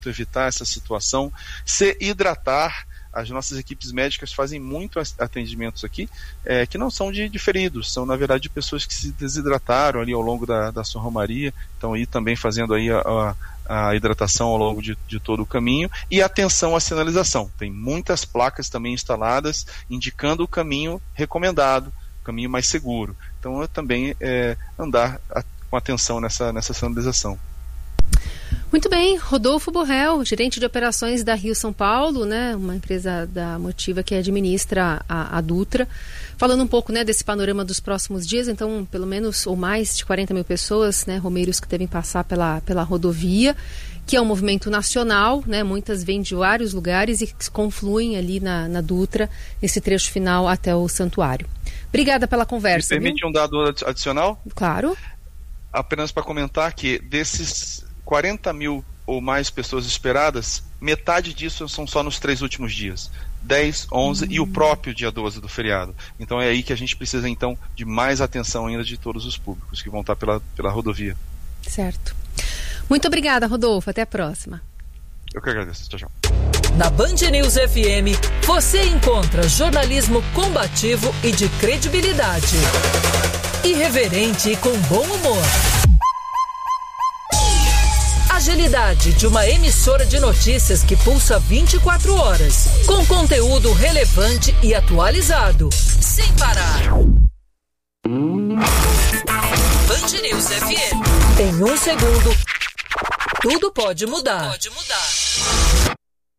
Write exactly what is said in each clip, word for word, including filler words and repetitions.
evitar essa situação, se hidratar. As nossas equipes médicas fazem muitos atendimentos aqui, é, que não são de, de feridos, são na verdade de pessoas que se desidrataram ali ao longo da, da sua romaria, então aí também fazendo aí a, a, a hidratação ao longo de, de todo o caminho, e atenção à sinalização, tem muitas placas também instaladas indicando o caminho recomendado, o caminho mais seguro, então é também é, andar a, com atenção nessa, nessa sinalização. Muito bem, Rodolfo Borrell, gerente de operações da Rio São Paulo, né, uma empresa da Motiva que administra a, a Dutra, falando um pouco, né, desse panorama dos próximos dias. Então, pelo menos ou mais de quarenta mil pessoas, né, romeiros que devem passar pela, pela rodovia, que é um movimento nacional, né, muitas vêm de vários lugares e que confluem ali na, na Dutra, nesse trecho final até o santuário. Obrigada pela conversa. Me permite viu? um dado adicional? Claro. Apenas para comentar que desses quarenta mil ou mais pessoas esperadas, metade disso são só nos três últimos dias, dez, onze uhum. e o próprio dia doze do feriado. Então é aí que a gente precisa então de mais atenção ainda de todos os públicos que vão estar pela, pela rodovia. Certo. Muito obrigada, Rodolfo. Até a próxima. Eu que agradeço. Tchau, tchau. Na Band News F M, você encontra jornalismo combativo e de credibilidade. Irreverente e com bom humor. Agilidade de uma emissora de notícias que pulsa vinte e quatro horas, com conteúdo relevante e atualizado, sem parar. Band News F M. Em um segundo, tudo pode mudar. Pode mudar.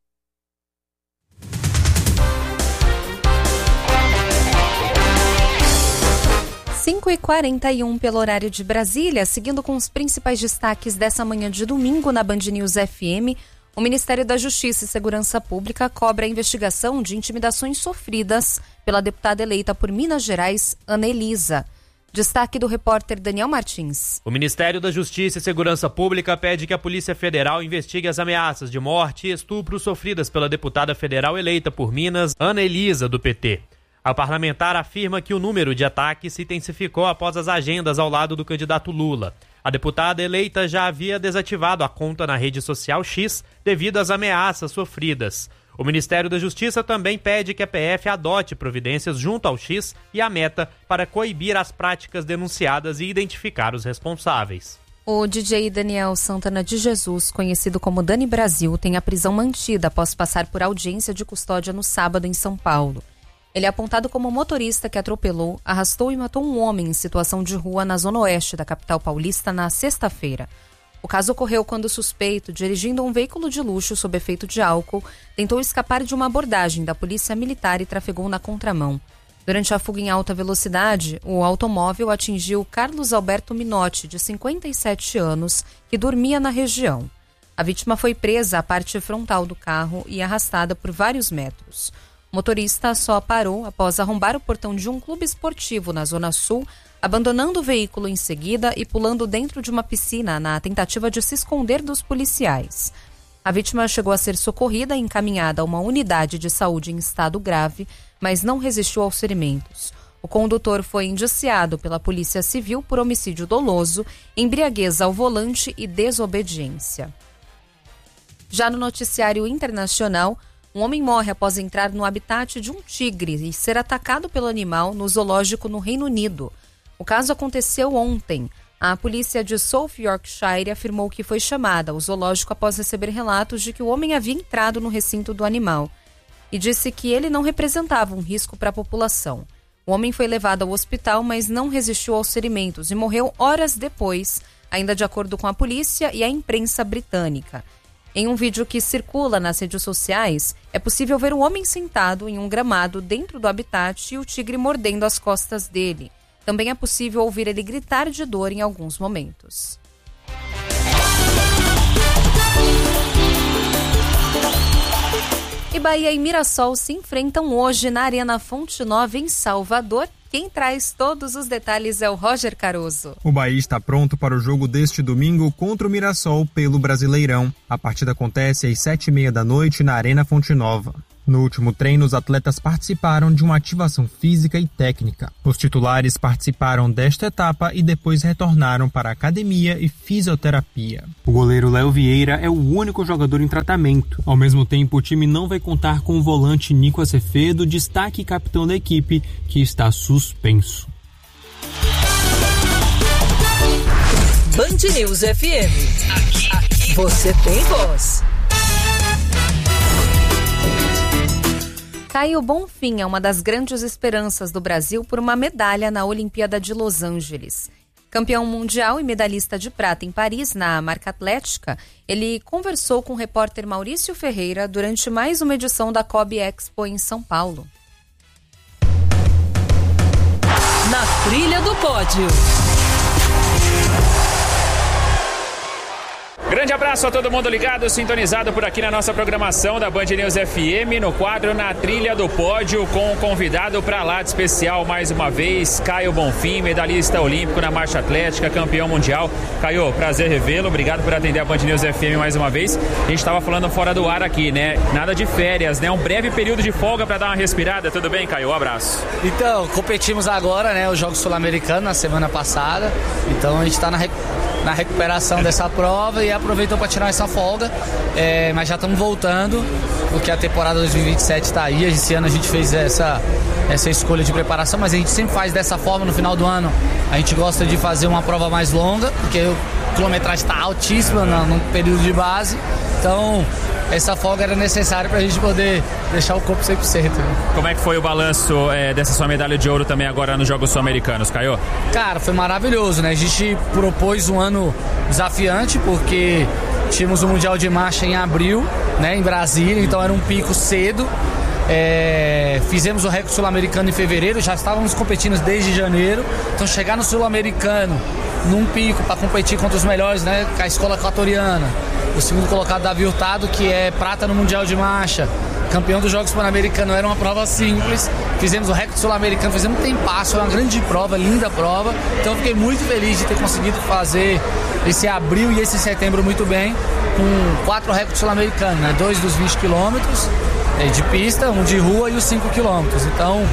cinco e quarenta e um pelo horário de Brasília, seguindo com os principais destaques dessa manhã de domingo na Band News F M, o Ministério da Justiça e Segurança Pública cobra a investigação de intimidações sofridas pela deputada eleita por Minas Gerais, Ana Elisa. Destaque do repórter Daniel Martins. O Ministério da Justiça e Segurança Pública pede que a Polícia Federal investigue as ameaças de morte e estupro sofridas pela deputada federal eleita por Minas, Ana Elisa, do P T. A parlamentar afirma que o número de ataques se intensificou após as agendas ao lado do candidato Lula. A deputada eleita já havia desativado a conta na rede social X devido às ameaças sofridas. O Ministério da Justiça também pede que a P F adote providências junto ao X e à Meta para coibir as práticas denunciadas e identificar os responsáveis. O D J Daniel Santana de Jesus, conhecido como Dani Brasil, tem a prisão mantida após passar por audiência de custódia no sábado em São Paulo. Ele é apontado como motorista que atropelou, arrastou e matou um homem em situação de rua na zona oeste da capital paulista na sexta-feira. O caso ocorreu quando o suspeito, dirigindo um veículo de luxo sob efeito de álcool, tentou escapar de uma abordagem da polícia militar e trafegou na contramão. Durante a fuga em alta velocidade, o automóvel atingiu Carlos Alberto Minotti, de cinquenta e sete anos, que dormia na região. A vítima foi presa à parte frontal do carro e arrastada por vários metros. O motorista só parou após arrombar o portão de um clube esportivo na Zona Sul, abandonando o veículo em seguida e pulando dentro de uma piscina na tentativa de se esconder dos policiais. A vítima chegou a ser socorrida e encaminhada a uma unidade de saúde em estado grave, mas não resistiu aos ferimentos. O condutor foi indiciado pela Polícia Civil por homicídio doloso, embriaguez ao volante e desobediência. Já no noticiário internacional, um homem morre após entrar no habitat de um tigre e ser atacado pelo animal no zoológico no Reino Unido. O caso aconteceu ontem. A polícia de South Yorkshire afirmou que foi chamada ao zoológico após receber relatos de que o homem havia entrado no recinto do animal e disse que ele não representava um risco para a população. O homem foi levado ao hospital, mas não resistiu aos ferimentos e morreu horas depois, ainda de acordo com a polícia e a imprensa britânica. Em um vídeo que circula nas redes sociais, é possível ver o homem sentado em um gramado dentro do habitat e o tigre mordendo as costas dele. Também é possível ouvir ele gritar de dor em alguns momentos. E Bahia e Mirassol se enfrentam hoje na Arena Fonte Nova, em Salvador. Quem traz todos os detalhes é o Roger Caroso. O Bahia está pronto para o jogo deste domingo contra o Mirassol pelo Brasileirão. A partida acontece às sete e meia da noite na Arena Fonte Nova. No último treino, os atletas participaram de uma ativação física e técnica. Os titulares participaram desta etapa e depois retornaram para a academia e fisioterapia. O goleiro Léo Vieira é o único jogador em tratamento. Ao mesmo tempo, o time não vai contar com o volante Nico Acevedo, destaque e capitão da equipe, que está suspenso. Band News F M. Aqui, aqui você tem voz. Caio Bonfim é uma das grandes esperanças do Brasil por uma medalha na Olimpíada de Los Angeles. Campeão mundial e medalhista de prata em Paris, na marca atlética, ele conversou com o repórter Maurício Ferreira durante mais uma edição da Kobe Expo em São Paulo. Na trilha do pódio. Grande abraço a todo mundo ligado, sintonizado por aqui na nossa programação da Band News F M, no quadro Na Trilha do Pódio, com um convidado para lá de especial mais uma vez, Caio Bonfim, medalhista olímpico na marcha atlética, campeão mundial. Caio, prazer revê-lo, obrigado por atender a Band News F M mais uma vez. A gente estava falando fora do ar aqui, né? Nada de férias, né? Um breve período de folga para dar uma respirada. Tudo bem, Caio? Um abraço. Então, competimos agora, né? Os Jogos Sul-Americanos na semana passada. Então a gente está na rec... na recuperação dessa prova e aproveitou para tirar essa folga, é, mas já estamos voltando, porque a temporada dois mil e vinte e sete está aí. Esse ano a gente fez essa, essa escolha de preparação, mas a gente sempre faz dessa forma. No final do ano a gente gosta de fazer uma prova mais longa, porque a quilometragem está altíssima no, no período de base, então essa folga era necessária para a gente poder deixar o corpo cem por cento. Como é que foi o balanço é, dessa sua medalha de ouro também agora nos Jogos Sul-Americanos, Caio? Cara, foi maravilhoso, né? A gente propôs um ano desafiante, porque tínhamos o Mundial de Marcha em abril, né, em Brasília, então era um pico cedo. É, fizemos o recorde sul-americano em fevereiro, já estávamos competindo desde janeiro, então chegar no sul-americano num pico para competir contra os melhores, né, com a escola equatoriana, o segundo colocado Davi Hurtado, que é prata no Mundial de Marcha, campeão dos Jogos Pan-Americanos, era uma prova simples. Fizemos o recorde sul-americano, fizemos um tempasso, foi uma grande prova, linda prova, então eu fiquei muito feliz de ter conseguido fazer esse abril e esse setembro muito bem, com quatro recordes sul-americanos, né, dois dos vinte quilômetros de pista, um de rua e os cinco quilômetros. Então,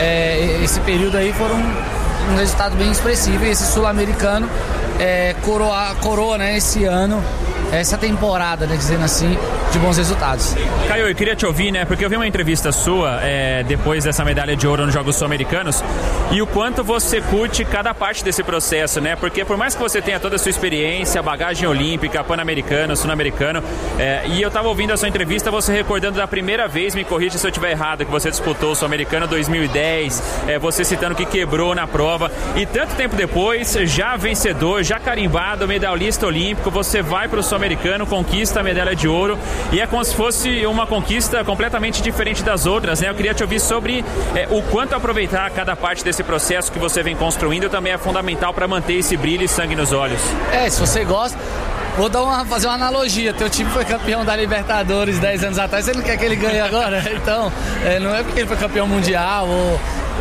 é, esse período aí foram um, um resultado bem expressivo, e esse sul-americano é, coroa, coroa né, esse ano, essa temporada, né, dizendo assim, de bons resultados. Caio, eu queria te ouvir, né, porque eu vi uma entrevista sua é, depois dessa medalha de ouro nos Jogos Sul-Americanos, e o quanto você curte cada parte desse processo, né, porque por mais que você tenha toda a sua experiência, bagagem olímpica, pan-americano, sul-americano, é, e eu tava ouvindo a sua entrevista, você recordando da primeira vez, me corrija se eu estiver errado, que você disputou o Sul-Americano dois mil e dez, é, você citando que quebrou na prova, e tanto tempo depois, já vencedor, já carimbado, medalhista olímpico, você vai pro Sul-Americano, conquista a medalha de ouro, e é como se fosse uma conquista completamente diferente das outras, né? Eu queria te ouvir sobre é, o quanto aproveitar cada parte desse processo que você vem construindo também é fundamental para manter esse brilho e sangue nos olhos. É, se você gosta, vou dar uma, fazer uma analogia. Teu time foi campeão da Libertadores dez anos atrás, você não quer que ele ganhe agora? Então, é, não é porque ele foi campeão mundial ou...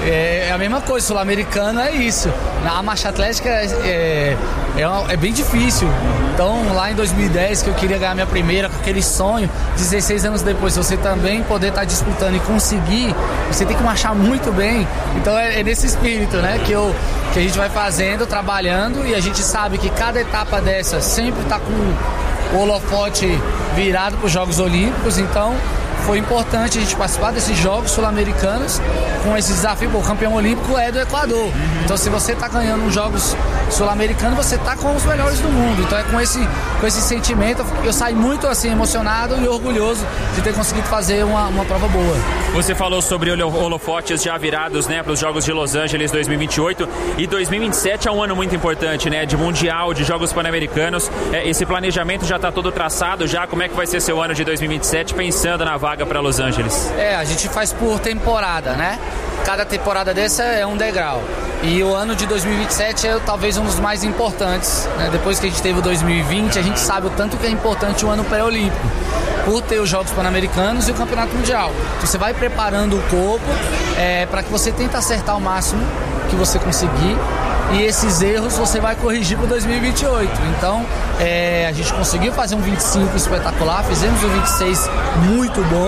É a mesma coisa, sul-americano é isso. A marcha atlética é, é, é, é bem difícil. Então, lá em dois mil e dez, que eu queria ganhar minha primeira, com aquele sonho, dezesseis anos depois, se você também poder estar disputando e conseguir, você tem que marchar muito bem. Então, é, é nesse espírito, né, que, eu, que a gente vai fazendo, trabalhando, e a gente sabe que cada etapa dessa sempre está com o holofote virado para os Jogos Olímpicos. Então, foi importante a gente participar desses Jogos Sul-Americanos com esse desafio. O campeão olímpico é do Equador. Então, se você está ganhando uns Jogos Sul-Americanos, você está com os melhores do mundo. Então, é com esse, com esse sentimento, eu saí muito assim, emocionado e orgulhoso de ter conseguido fazer uma, uma prova boa. Você falou sobre holofotes já virados, né, para os Jogos de Los Angeles dois mil e vinte e oito, e dois mil e vinte e sete é um ano muito importante, né, de Mundial, de Jogos Pan-Americanos. É, esse planejamento já está todo traçado já. Como é que vai ser seu ano de dois mil e vinte e sete, pensando na vaga para Los Angeles? É, a gente faz por temporada, né? Cada temporada dessa é um degrau. E o ano de dois mil e vinte e sete é talvez um dos mais importantes, né? Depois que a gente teve o dois mil e vinte, a gente sabe o tanto que é importante o ano pré-olímpico, por ter os Jogos Pan-Americanos e o Campeonato Mundial. Então, você vai preparando o corpo é, para que você tente acertar o máximo que você conseguir, e esses erros você vai corrigir para dois mil e vinte e oito. Então, é, a gente conseguiu fazer um vinte e cinco espetacular, fizemos um vinte e seis muito bom,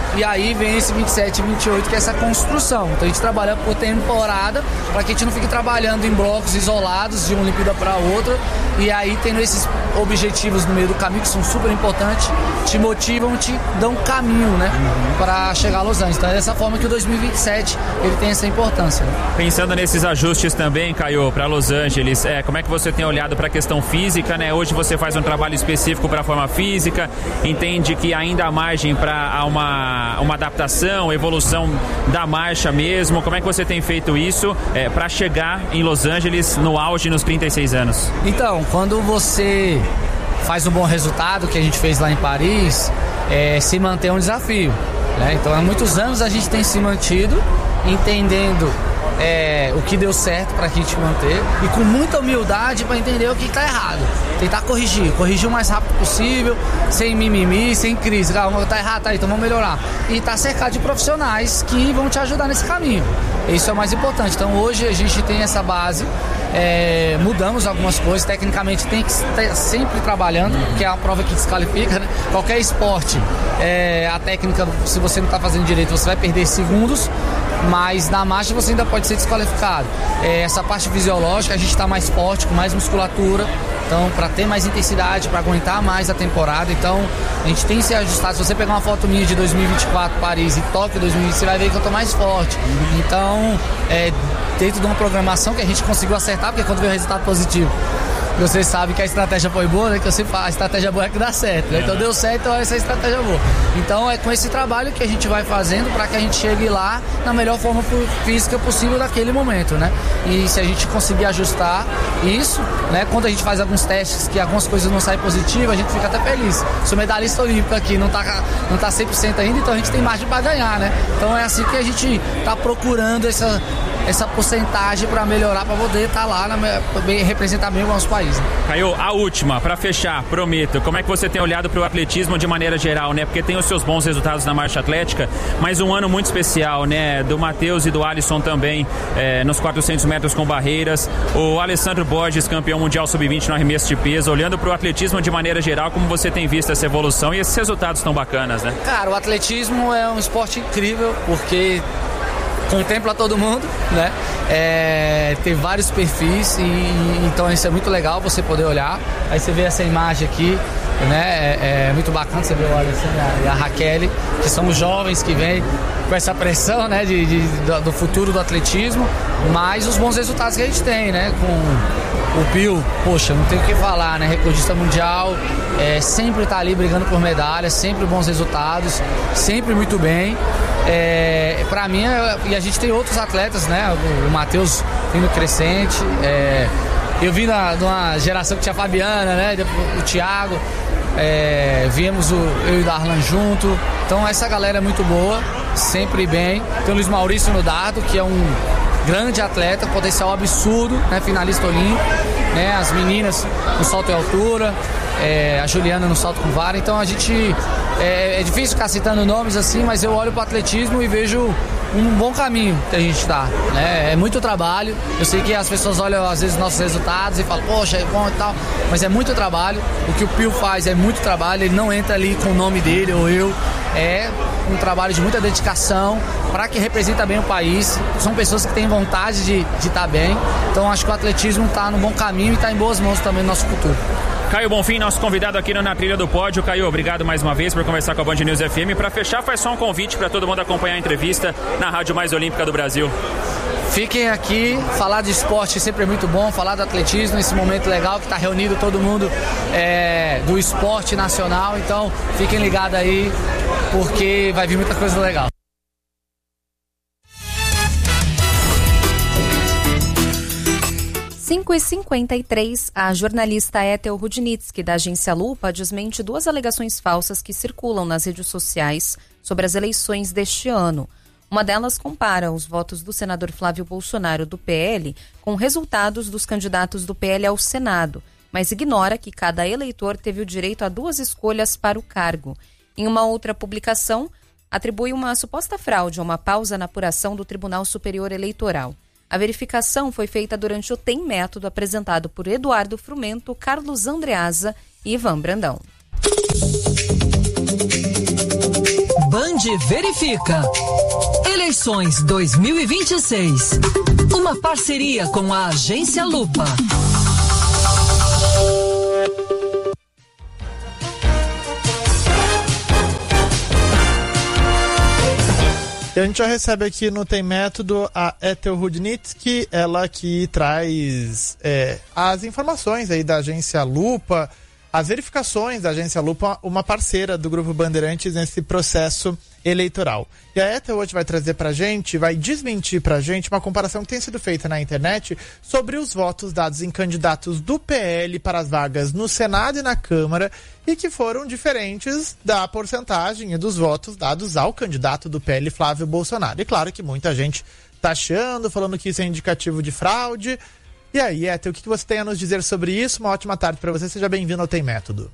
e aí vem esse vinte e sete e vinte e oito, que é essa construção. Então a gente trabalha por temporada, para que a gente não fique trabalhando em blocos isolados de uma Olimpíada para outra, e aí tendo esses objetivos no meio do caminho que são super importantes, te motivam, te dão caminho, né, uhum. para chegar a Los Angeles. Então é dessa forma que o dois mil e vinte e sete ele tem essa importância. Né? Pensando nesses ajustes também, Caio, para Los Angeles, é, como é que você tem olhado para a questão física, né? Hoje você faz um trabalho específico para a forma física, entende que ainda há margem para uma, uma adaptação, evolução da marcha mesmo. Como é que você tem feito isso é, para chegar em Los Angeles no auge nos trinta e seis anos? Então, quando você faz um bom resultado, que a gente fez lá em Paris, é, se manter é um desafio, né? Então há muitos anos a gente tem se mantido, entendendo é, o que deu certo para a gente manter e com muita humildade para entender o que está errado, tentar corrigir, corrigir o mais rápido possível, sem mimimi, sem crise. Calma, tá errado, tá aí, então vamos melhorar. E tá cercado de profissionais que vão te ajudar nesse caminho. Isso é o mais importante. Então hoje a gente tem essa base, é, mudamos algumas coisas, tecnicamente tem que estar sempre trabalhando, porque é a prova que desqualifica, né? Qualquer esporte, é, a técnica, se você não está fazendo direito, você vai perder segundos, mas na marcha você ainda pode ser desqualificado. É, essa parte fisiológica, a gente está mais forte, com mais musculatura, então para ter mais intensidade, para aguentar mais a temporada. Então a gente tem que se ajustar. Se você pegar uma foto minha de dois mil e vinte e quatro, Paris e Tóquio dois mil e vinte, você vai ver que eu tô mais forte. Então, é, dentro de uma programação que a gente conseguiu acertar, porque quando veio o resultado positivo, você sabe que a estratégia foi boa, né? Que eu sempre falo, a estratégia boa é que dá certo, né? Então deu certo, então essa é a estratégia boa. Então é com esse trabalho que a gente vai fazendo para que a gente chegue lá na melhor forma física possível daquele momento, né? E se a gente conseguir ajustar isso, né? Quando a gente faz alguns testes que algumas coisas não saem positivas, a gente fica até feliz. Sou medalhista olímpico aqui, não tá, não tá cem por cento ainda, então a gente tem margem para ganhar, né? Então é assim que a gente tá procurando essa, essa porcentagem para melhorar, para poder estar tá lá, na, bem, representar bem o nosso país. Caio, a última, para fechar, prometo, como é que você tem olhado para o atletismo de maneira geral, né? Porque tem os seus bons resultados na marcha atlética, mas um ano muito especial, né? Do Matheus e do Alisson também, é, nos quatrocentos metros com barreiras, o Alessandro Borges, campeão mundial sub vinte no arremesso de peso. Olhando para o atletismo de maneira geral, como você tem visto essa evolução e esses resultados tão bacanas, né? Cara, o atletismo é um esporte incrível, porque contempla todo mundo, né? É, tem vários perfis e então isso é muito legal você poder olhar. Aí você vê essa imagem aqui, né? É, é muito bacana você ver o Alessandro e a Raquel, que são os jovens que vêm com essa pressão, né? De, de, do futuro do atletismo, mas os bons resultados que a gente tem, né? Com o Pio, poxa, não tem o que falar, né? Recordista mundial, é, sempre tá ali brigando por medalhas, sempre bons resultados, sempre muito bem. É, pra mim, e a gente tem outros atletas, né? O, o Matheus vindo crescente, é, eu vim da, de uma geração que tinha a Fabiana, né? O Thiago, é, viemos o, eu e o Darlan junto, então essa galera é muito boa, sempre bem. Tem o Luiz Maurício no dardo, que é um grande atleta, potencial absurdo, né? Finalista olímpico, né? As meninas no salto em altura, é, a Juliana no salto com vara. Então a gente é, é difícil ficar citando nomes assim, mas eu olho para o atletismo e vejo um bom caminho que a gente está, né? É muito trabalho. Eu sei que as pessoas olham às vezes nossos resultados e falam, poxa, é bom e tal, mas é muito trabalho. O que o Pio faz é muito trabalho, ele não entra ali com o nome dele ou eu. É um trabalho de muita dedicação para que representa bem o país. São pessoas que têm vontade de estar bem. Então acho que o atletismo está no bom caminho e está em boas mãos também no nosso futuro. Caio Bonfim, nosso convidado aqui no Na Trilha do Pódio. Caio, obrigado mais uma vez por conversar com a Band News F M. Para fechar, faz só um convite para todo mundo acompanhar a entrevista na Rádio Mais Olímpica do Brasil. Fiquem aqui, falar de esporte sempre é muito bom, falar do atletismo nesse momento legal que está reunido todo mundo é, do esporte nacional. Então fiquem ligados aí, porque vai vir muita coisa legal. cinco e cinquenta e três, a jornalista Ethel Rudnitsky, da agência Lupa, desmente duas alegações falsas que circulam nas redes sociais sobre as eleições deste ano. Uma delas compara os votos do senador Flávio Bolsonaro, do P L, com resultados dos candidatos do P L ao Senado, mas ignora que cada eleitor teve o direito a duas escolhas para o cargo. Em uma outra publicação, atribui uma suposta fraude a uma pausa na apuração do Tribunal Superior Eleitoral. A verificação foi feita durante o Tem Método apresentado por Eduardo Frumento, Carlos Andreasa e Ivan Brandão. Band Band Verifica. Eleições dois mil e vinte e seis. Uma parceria com a Agência Lupa. A gente já recebe aqui no Tem Método a Ethel Rudnitsky, ela que traz é, as informações aí da Agência Lupa, as verificações da Agência Lupa, uma parceira do Grupo Bandeirantes nesse processo eleitoral. E a Ethel hoje vai trazer pra gente, vai desmentir pra gente uma comparação que tem sido feita na internet sobre os votos dados em candidatos do P L para as vagas no Senado e na Câmara e que foram diferentes da porcentagem e dos votos dados ao candidato do P L, Flávio Bolsonaro. E claro que muita gente tá achando, falando que isso é indicativo de fraude. E aí, Ethel, o que você tem a nos dizer sobre isso? Uma ótima tarde para você, seja bem-vindo ao Tem Método.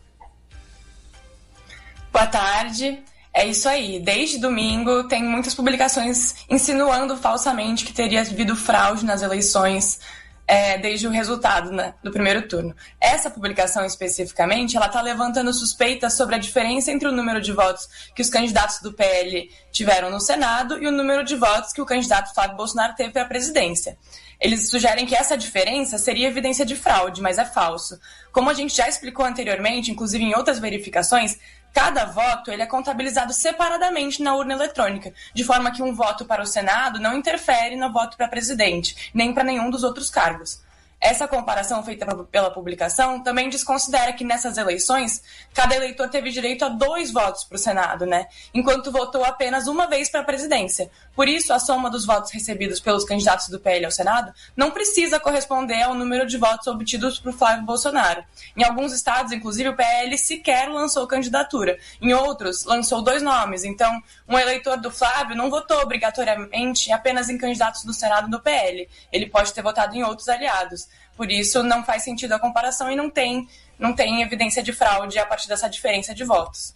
Boa tarde. É isso aí. Desde domingo tem muitas publicações insinuando falsamente que teria havido fraude nas eleições é, desde o resultado, né, do primeiro turno. Essa publicação especificamente, ela está levantando suspeitas sobre a diferença entre o número de votos que os candidatos do P L tiveram no Senado e o número de votos que o candidato Flávio Bolsonaro teve para a presidência. Eles sugerem que essa diferença seria evidência de fraude, mas é falso. Como a gente já explicou anteriormente, inclusive em outras verificações, cada voto ele é contabilizado separadamente na urna eletrônica, de forma que um voto para o Senado não interfere no voto para presidente, nem para nenhum dos outros cargos. Essa comparação feita pela publicação também desconsidera que nessas eleições, cada eleitor teve direito a dois votos para o Senado, né? Enquanto votou apenas uma vez para a presidência. Por isso, a soma dos votos recebidos pelos candidatos do P L ao Senado não precisa corresponder ao número de votos obtidos por Flávio Bolsonaro. Em alguns estados, inclusive, o P L sequer lançou candidatura. Em outros, lançou dois nomes. Então, um eleitor do Flávio não votou obrigatoriamente apenas em candidatos do Senado do P L. Ele pode ter votado em outros aliados. Por isso, não faz sentido a comparação e não tem, não tem evidência de fraude a partir dessa diferença de votos.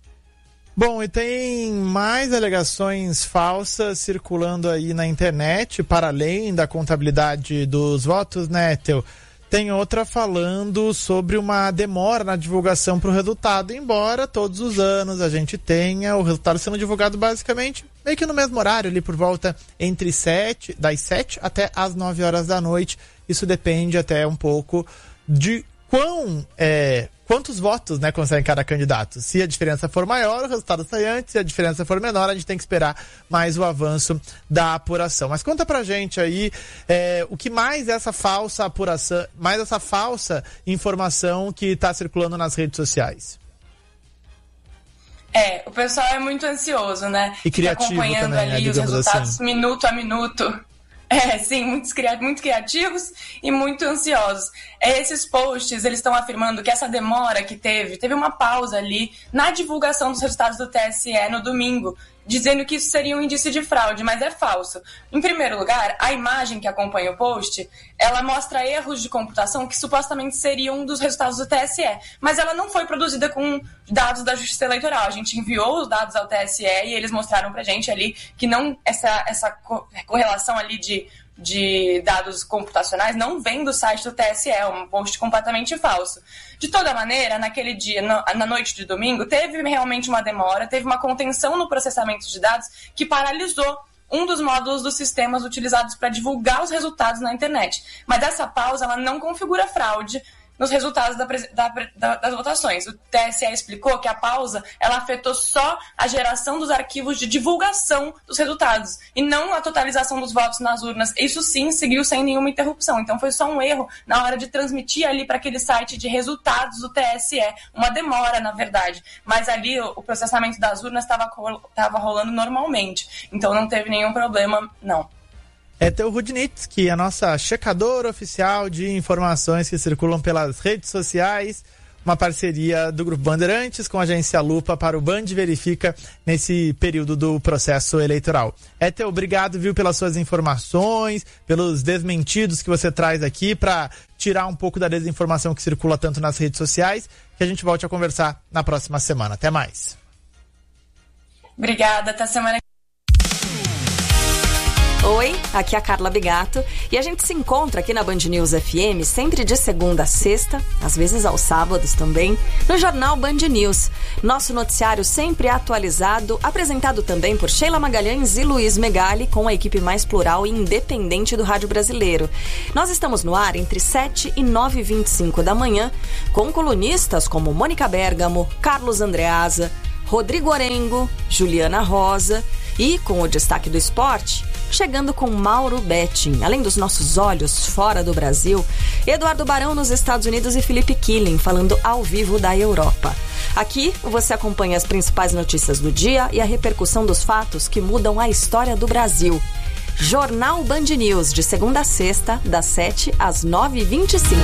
Bom, e tem mais alegações falsas circulando aí na internet, para além da contabilidade dos votos, né, Ethel? Tem outra falando sobre uma demora na divulgação para o resultado, embora todos os anos a gente tenha o resultado sendo divulgado basicamente meio que no mesmo horário, ali por volta entre sete, das sete até as nove horas da noite. Isso depende até um pouco de quão, é, quantos votos, né, consegue cada candidato. Se a diferença for maior, o resultado sai antes. Se a diferença for menor, a gente tem que esperar mais o avanço da apuração. Mas conta pra gente aí é, o que mais essa falsa apuração, mais essa falsa informação que está circulando nas redes sociais. É, o pessoal é muito ansioso, né? E criativo Fica acompanhando também, ali né, os resultados assim. minuto a minuto. É, sim, muitos cria- muito criativos e muito ansiosos. É, esses posts, eles estão afirmando que essa demora que teve, teve uma pausa ali na divulgação dos resultados do T S E no domingo, dizendo que isso seria um indício de fraude, mas é falso. Em primeiro lugar, a imagem que acompanha o post, ela mostra erros de computação que supostamente seriam um dos resultados do T S E, mas ela não foi produzida com dados da Justiça Eleitoral. A gente enviou os dados ao T S E e eles mostraram pra gente ali que não, essa, essa correlação ali de de dados computacionais não vem do site do T S E, é um post completamente falso. De toda maneira, naquele dia, no, na noite de domingo, teve realmente uma demora, teve uma contenção no processamento de dados que paralisou um dos módulos dos sistemas utilizados para divulgar os resultados na internet. Mas essa pausa ela não configura fraude nos resultados da, da, da, das votações. O T S E explicou que a pausa ela afetou só a geração dos arquivos de divulgação dos resultados e não a totalização dos votos nas urnas. Isso sim seguiu sem nenhuma interrupção. Então foi só um erro na hora de transmitir ali para aquele site de resultados do T S E. Uma demora, na verdade. Mas ali o, o processamento das urnas estava rolando normalmente. Então não teve nenhum problema, não. Ethel Rudnitsky, a nossa checadora oficial de informações que circulam pelas redes sociais, uma parceria do Grupo Bandeirantes com a Agência Lupa para o Band Verifica nesse período do processo eleitoral. Ethel, obrigado, viu, pelas suas informações, pelos desmentidos que você traz aqui para tirar um pouco da desinformação que circula tanto nas redes sociais, que a gente volte a conversar na próxima semana. Até mais. Obrigada, até semana que Oi, aqui é a Carla Bigato e a gente se encontra aqui na Band News F M sempre de segunda a sexta, às vezes aos sábados também, no Jornal Band News. Nosso noticiário sempre atualizado, apresentado também por Sheila Magalhães e Luiz Megali, com a equipe mais plural e independente do rádio brasileiro. Nós estamos no ar entre sete e nove e vinte e cinco da manhã, com colunistas como Mônica Bergamo, Carlos Andreasa, Rodrigo Orengo, Juliana Rosa e, com o destaque do esporte, chegando com Mauro Betting. Além dos nossos olhos fora do Brasil, Eduardo Barão nos Estados Unidos e Felipe Killing falando ao vivo da Europa. Aqui você acompanha as principais notícias do dia e a repercussão dos fatos que mudam a história do Brasil. Jornal Band News, de segunda a sexta, das sete às nove e vinte e cinco.